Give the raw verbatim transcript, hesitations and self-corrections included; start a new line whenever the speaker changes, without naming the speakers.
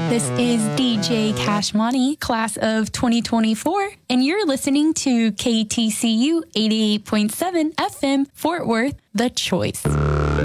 This is D J Cash Money, class of twenty twenty-four, and you're listening to K T C U eighty-eight point seven F M, Fort Worth, The Choice.